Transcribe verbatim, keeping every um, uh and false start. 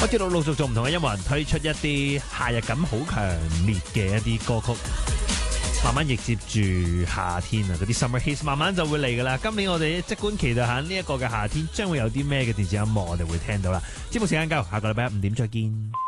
我知道陸續做唔同嘅音樂人推出一啲夏日感好強烈嘅一啲歌曲，慢慢迎接住夏天啊，嗰啲 summer hits 慢慢就會嚟噶啦。今年我哋即管期待下呢一個嘅夏天將會有啲咩嘅電子音樂我哋會聽到啦。節目時間夠，下個禮拜五點再見。